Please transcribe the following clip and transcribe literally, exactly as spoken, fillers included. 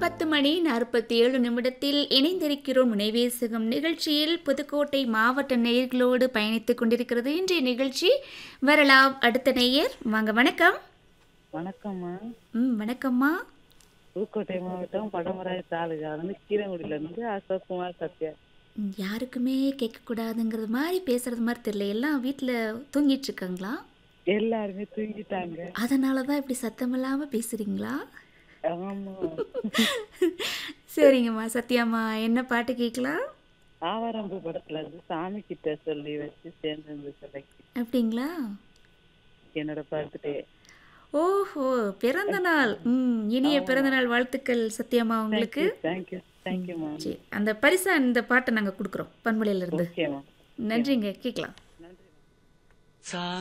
பத்து மணி நாற்பத்தி ஏழு நிமிடத்தில் இணைந்திருக்கிறோம் நினைவேசகம் நிகழ்ச்சியில் புதுக்கோட்டை மாவட்ட நேயர்களோடு பயணித்துக் கொண்டிருக்கிறது. இன்றைய நிகழ்ச்சி வரலாம். அடுத்த நேயர் வாங்க. வணக்கம். வணக்கம்மா. ம் வணக்கம்மா. புதுக்கோட்டை மாவட்டம் படமராய தாலுகா வந்து கீரங்குடியில இருந்து அசோக் குமார் சத்யா. ம், யாருக்குமே கேட்கக்கூடாதுங்கிறது மாதிரி பேசுறது மாதிரி தெரியல. எல்லாம் வீட்டில் தூங்கிட்டு இருக்காங்களா? எல்லாருமே தூங்கிட்டாங்க. அதனால தான் இப்படி சத்தமில்லாமல் பேசுறீங்களா? ஆமா. சரிங்கம்மா. சத்யாம்மா, என்ன பாட்டு கேட்கலாம்? ஆவாரம்பூ படத்துல இருந்து சாமி கிட்ட சொல்லி வச்சு சேர்ந்து செலக்ட். அப்படிங்களா? என்னோட பர்த்டே. ஓஹோ, பிறந்த நாள். ம் இனிய பிறந்த நாள் வாழ்த்துக்கள் சத்யாம்மா உங்களுக்கு. தேங்க்யூ தேங்க்யூம்மா. சரி, அந்த பரிசா இந்த பாட்டை நாங்கள் கொடுக்குறோம் பண்பலையிலிருந்து. ஓகேம்மா. நன்றிங்க. கேட்கலாம். நன்றி.